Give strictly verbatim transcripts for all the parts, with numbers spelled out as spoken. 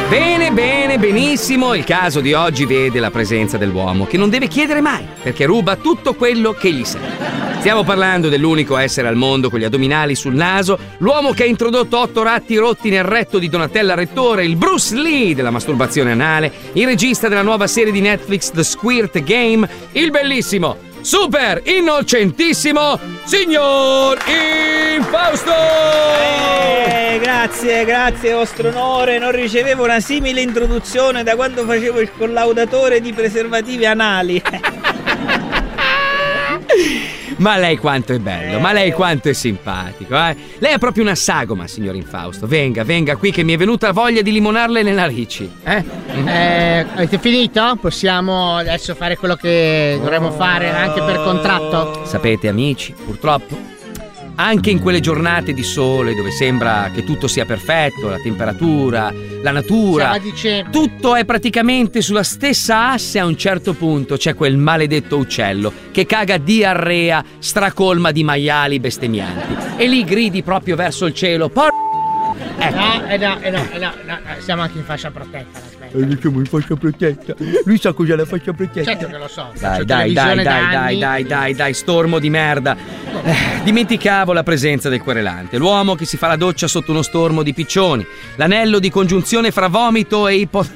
Bene, bene, benissimo. Il caso di oggi vede la presenza dell'uomo che non deve chiedere mai, perché ruba tutto quello che gli serve. Stiamo parlando dell'unico essere al mondo con gli addominali sul naso, l'uomo che ha introdotto otto ratti rotti nel retto di Donatella Rettore, il Bruce Lee della masturbazione anale, il regista della nuova serie di Netflix The Squirt Game, il bellissimo, super innocentissimo signor Infausto! Eh, grazie, grazie vostro onore, non ricevevo una simile introduzione da quando facevo il collaudatore di preservativi anali. Ma lei quanto è bello, ma lei quanto è simpatico, eh? Lei è proprio una sagoma, signor Infausto. Venga, venga qui che mi è venuta voglia di limonarle le narici, eh? Eh, avete finito? Possiamo adesso fare quello che dovremmo fare anche per contratto? Sapete, amici, purtroppo anche in quelle giornate di sole dove sembra che tutto sia perfetto, la temperatura, la natura, tutto è praticamente sulla stessa asse, a un certo punto c'è quel maledetto uccello che caga diarrea stracolma di maiali bestemmianti e lì gridi proprio verso il cielo. Por- ecco. No, eh no, eh no, eh no, no, siamo anche in fascia protetta. Eh, siamo in fascia protetta. Lui sa cos'è la fascia protetta? Certo che lo so. Dai, dai, dai, dai, dai, dai, dai, dai, stormo di merda. Eh, dimenticavo la presenza del querelante, l'uomo che si fa la doccia sotto uno stormo di piccioni, l'anello di congiunzione fra vomito e ipo...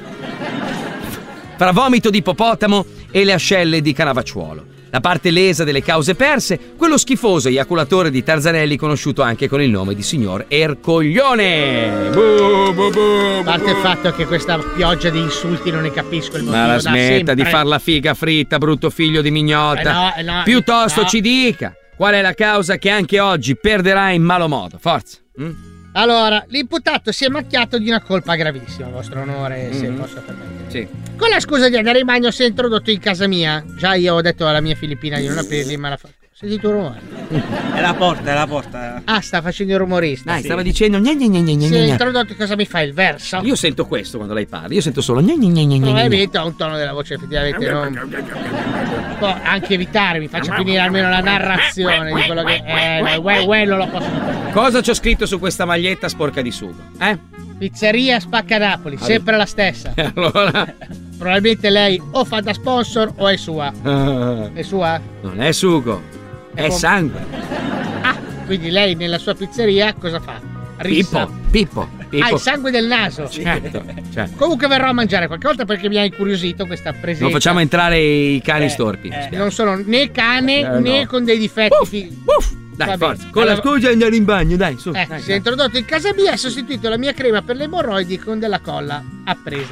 fra vomito di ippopotamo e le ascelle di Canavacciuolo. La parte lesa delle cause perse, quello schifoso eiaculatore di Tarzanelli conosciuto anche con il nome di signor Ercoglione. Bu, bu, bu, a parte il fatto che questa pioggia di insulti non ne capisco il motivo. Ma la smetta sempre. di far la figa fritta, brutto figlio di mignotta. Eh no, eh no, Piuttosto no. ci dica qual è la causa che anche oggi perderà in malo modo. Forza. Mm? Allora, l'imputato si è macchiato di una colpa gravissima, vostro onore, se Mm. posso permettere. Sì. Con la scusa di andare in bagno si è introdotto in casa mia. Già io ho detto alla mia filippina di non aprirli, ma la fa... Sentito un rumore? È la porta, è la porta. Ah, sta facendo il rumorista. Dai, sì. stava dicendo gna gna gna gna Si è gna. introdotto, cosa mi fa il verso? Io sento questo quando lei parla, io sento solo gna gna gna gna gna. Probabilmente ha un tono della voce effettivamente non... Può anche evitare, mi faccia finire almeno la narrazione di quello che... Eh, uè, uè, non lo posso fare. Cosa c'ho scritto su questa maglietta sporca di sugo? Eh? Pizzeria Spacca Napoli, sempre la stessa. Allora... Probabilmente lei o fa da sponsor o è sua. È sua? Non è sugo, è, È com- sangue. Ah, quindi lei nella sua pizzeria cosa fa? Rissa. Pippo, Pippo, Pippo. Ah, il sangue del naso. Certo, certo. Comunque verrò a mangiare qualche volta perché mi ha incuriosito questa presenza. Non facciamo entrare i cani Eh, storpi. eh, non sono né cane Eh, no. né con dei difetti. Uff, fi- uff, dai, Va bene. forza. Con la Allora- scusa di andare in bagno, dai, su. Eh, dai, si è dai. introdotto in casa mia e ha sostituito la mia crema per le emorroidi con della colla appresa.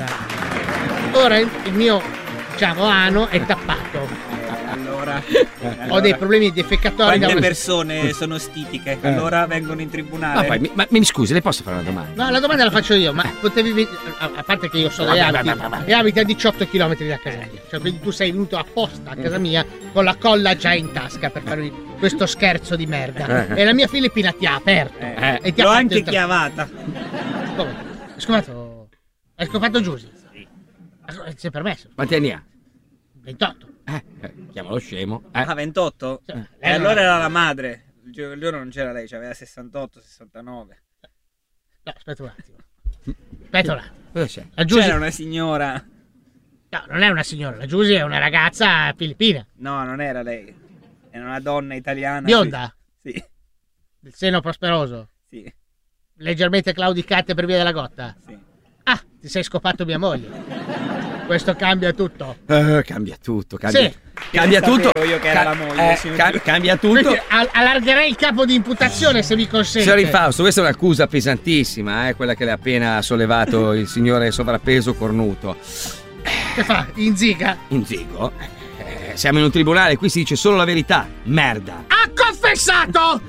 Ora il il mio, diciamo, ano è tappato. Allora, Ho dei problemi defecatori da quante una... persone sono stitiche? Allora vengono in tribunale. Ma poi, mi- ma mi scusi, le posso fare una domanda? No, la domanda la faccio io, ma potevi ve- a, a parte che io so dove abiti e abiti a diciotto chilometri da casa mia. Cioè, quindi tu sei venuto apposta a casa mia con la colla già in tasca per farmi questo scherzo di merda. Eh. E la mia filippina ti ha aperto. Eh, e ti l'ho ha fatto anche entrare. chiamata. Come? Hai scopato? Hai scopato Giusy? Sì. Si è permesso? Quanti anni ha? ventotto. Eh, eh, chiamalo scemo. Eh. Ah, ventotto? Sì. E Lei non- allora era la madre. Il gio- il giorno non c'era lei, aveva sessantotto, sessantanove. No, aspetta un attimo. Aspetta un attimo. Cosa c'è? La Giusy... C'era una signora. No, non è una signora, la Giusy è una ragazza filippina. No, non era lei. Era una donna italiana. Bionda? Sì, Del seno prosperoso. sì, Leggermente claudicante per via della gotta. sì. Ah, ti sei scopato mia moglie. Questo cambia tutto. Eh, cambia tutto, cambia, Sì. cambia Sapevo tutto. io che era Ca- la moglie, eh, signor ca- Giu- cambia tutto. Quindi al- allargherei il capo di imputazione se mi consente. Signor Infausto, questa è un'accusa pesantissima, eh, quella che le ha appena sollevato il signore sovrappeso cornuto. Che fa? In ziga? In zigo? Eh, siamo in un tribunale, qui si dice solo la verità. Merda. Ha confessato!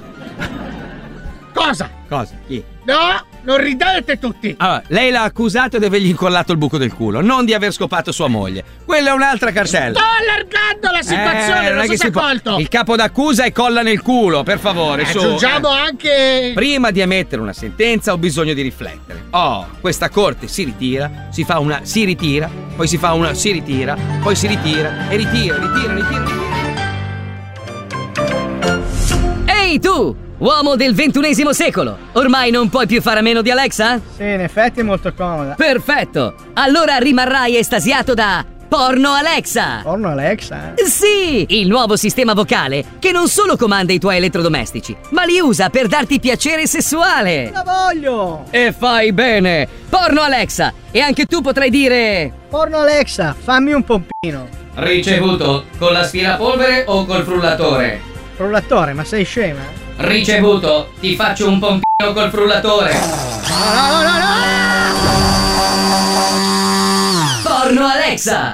Cosa? Cosa? Chi? No, non ridete tutti. Allora, lei l'ha accusato di avergli incollato il buco del culo, non di aver scopato sua moglie. Quella è un'altra cartella. Sto allargando la situazione, Eh, non è so che se si può- colto. Il capo d'accusa è colla nel culo, per favore. su. Aggiungiamo Eh. anche... Prima di emettere una sentenza ho bisogno di riflettere. Oh, questa corte si ritira, si fa una si ritira, poi si fa una si ritira, poi si ritira e ritira, ritira, ritira, ritira. Ehi tu! uomo del ventunesimo secolo, ormai non puoi più fare a meno di Alexa? Sì, in effetti è molto comoda. Perfetto! Allora rimarrai estasiato da Porno Alexa! Porno Alexa? Sì! Il nuovo sistema vocale che non solo comanda i tuoi elettrodomestici, ma li usa per darti piacere sessuale! La voglio! E fai bene! Porno Alexa! E anche tu potrai dire... Porno Alexa, fammi un pompino. Ricevuto con l'aspirapolvere o col frullatore? Frullatore, ma sei scema? Ricevuto, ti faccio un pompino col frullatore. No, no, no, no, no! Porno Alexa!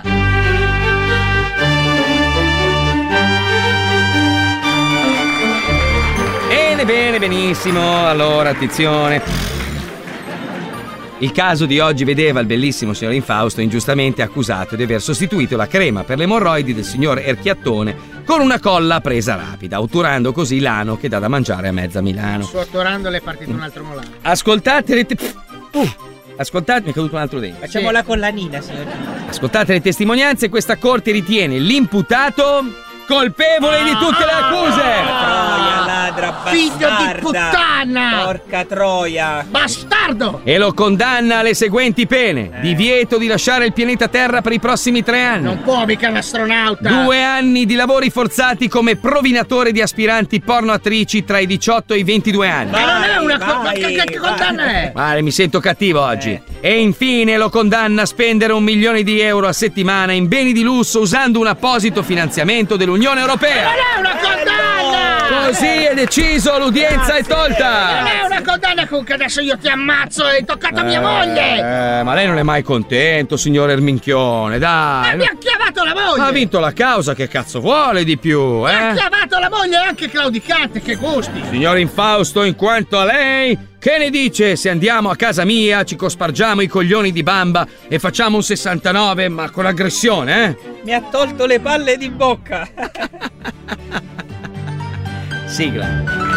Bene, bene, benissimo. Allora, attenzione. Il caso di oggi vedeva il bellissimo signor Infausto ingiustamente accusato di aver sostituito la crema per le emorroidi del signor Erchiattone con una colla a presa rapida, otturando così l'ano che dà da mangiare a mezza Milano. Su ottorandole è partito un altro molare. Ascoltate le... Te- uh, ascoltate, mi è caduto un altro dente. Facciamo Sì. la collanina, signor. Ascoltate le testimonianze, questa corte ritiene l'imputato colpevole di tutte le accuse. Troia, ladra, bastarda. Figlio di puttana! Porca troia. Bastardo! E lo condanna alle seguenti pene: divieto di lasciare il pianeta Terra per i prossimi tre anni, Non può mica un astronauta! due anni di lavori forzati come provinatore di aspiranti pornoattrici tra i diciotto e i ventidue anni. Ma non è una Vai, co- ma che, che, che vai. condanna è? Male, mi sento cattivo oggi. E infine lo condanna a spendere un milione di euro a settimana in beni di lusso usando un apposito finanziamento dell'Unione Europea. Non è una condanna! Così è deciso, l'udienza è Non tolta. è una condanna con che adesso io ti ammazzo e hai toccato mia moglie! Eh, ma lei non è mai contento, signor Erminchione, E dai. mi ha chiavato la moglie! Ha vinto la causa, che cazzo vuole di più, Mi ha eh? chiavato la moglie e anche claudicante, che gusti! Signor Infausto, in quanto a lei, che ne dice se andiamo a casa mia, ci cospargiamo i coglioni di bamba e facciamo un sessantanove, ma con aggressione, eh? Mi ha tolto le palle di bocca. Sigla.